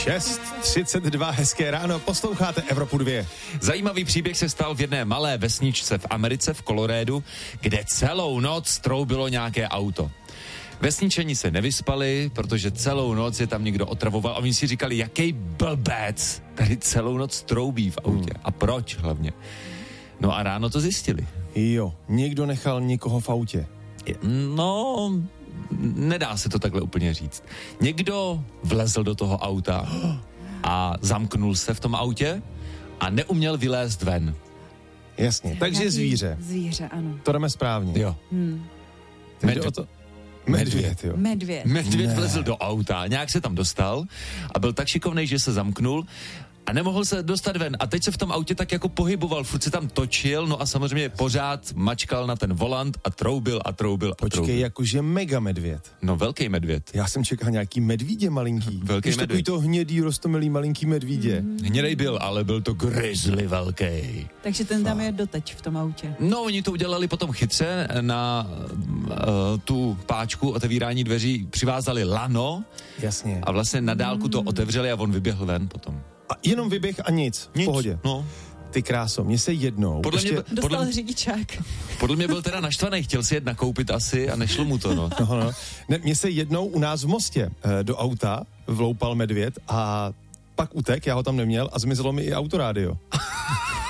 6:32, hezké ráno, posloucháte Evropu 2. Zajímavý příběh se stal v jedné malé vesničce v Americe, v Colorédu, kde celou noc troubilo nějaké auto. Vesničani se nevyspali, protože celou noc je tam někdo otravoval a oni si říkali, jaký blbec tady celou noc troubí v autě. A proč hlavně? No a ráno to zjistili. Jo, někdo nechal někoho v autě. No, nedá se to takhle úplně říct. Někdo vlezl do toho auta a zamknul se v tom autě a neuměl vylézt ven. Jasně, takže zvíře. Zvíře, ano. To jdeme správně. Jo. Medvěd, jo. Medvěd Vlezl do auta, nějak se tam dostal a byl tak šikovnej, že se zamknul a nemohl se dostat ven. A teď se v tom autě tak jako pohyboval, furt se tam točil, no a samozřejmě pořád mačkal na ten volant a troubil. Počkej, jakože mega medvěd. No, velký medvěd. Já jsem čekal nějaký medvídě malinký. Velký medvěd. Takový to hnědý, roztomilý malinký medvídě. Hnědej byl, ale byl to grizzly velký. Takže ten tam je doteď v tom autě. No, oni to udělali potom chytře, na tu páčku otevírání dveří přivázali lano. Jasně. A vlastně na dálku to otevřeli a on vyběhl ven potom. A jenom vyběh a nic. V pohodě. No. Ty kráso, mě se jednou... Dostal řidičák. Podle mě byl teda naštvaný, chtěl si jet nakoupit asi a nešlo mu to, no. No. Ne, mě se jednou u nás v Mostě do auta vloupal medvěd a pak utek, já ho tam neměl a zmizelo mi i autorádio.